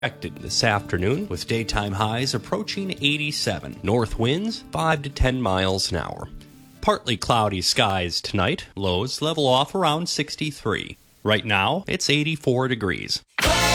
Expected this afternoon with daytime highs approaching 87. North winds 5 to 10 miles an hour. Partly cloudy skies tonight. Lows level off around 63. Right now, it's 84 degrees.